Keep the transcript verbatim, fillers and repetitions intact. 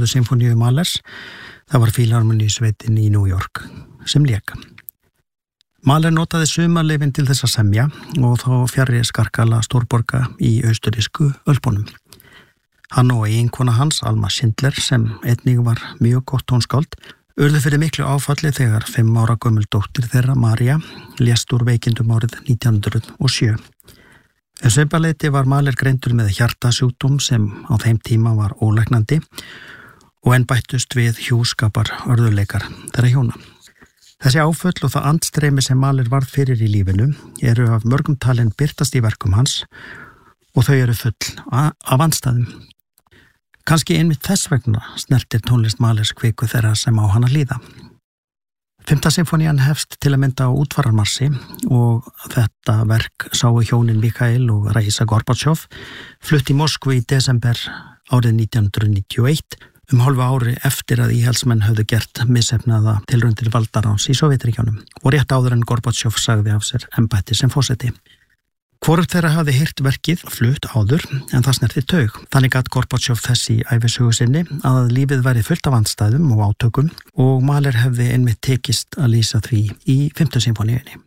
fjórðu symfóníu Mahlers. Það var Fílharmoníusveitin í New York sem lék. Mahler notaði sumarleyfin til þess að semja og þá fjarri skarkala stórborga í austurísku Ölpunum. Hann og eiginkona hans, Alma Schindler, sem einnig var mjög gott tónskáld, urðu fyrir miklu áfalli þegar fimm ára gömul dóttir þeirra, Maria, lést úr veikindum árið nítján hundruð og sjö. Um svipaleyti var Mahler greindur með hjartasjúkdóm sem á þeim tíma var ólæknandi og enn bættust við hjúskapar örðuleikar þeirra hjóna. Þessi áföll og það andstreymi sem Mahler varð fyrir í lífinu eru af mörgum talin birtast í verkum hans og þau eru full af andstæðum. Kannski einmitt þess vegna snertir tónlist Mahlers kviku þeirra sem á hana líða. Fimmta symfónían hefst til að mynda á útfararmarssi og þetta verk sáu hjónin Mikhail og Raisa Gorbachev flutt í Moskvu í desember árið nítján hundruð níutíu og eitt, um hálfu ári eftir að íhaldsmenn höfðu gert misheppnaða tilraun til valdaráns í Sovétríkjunum og rétt áður en Gorbachev sagði af sér embætti sem forseti. Hvorugt þeirra hafði heyrt verkið flutt áður en það snerti taug. Þannig gat Gorbachev þess í ævisögu sinni að lífið væri fullt af andstæðum og átökum og Mahler hefði einmitt tekist að lýsa því í fimmtu symfóníunni.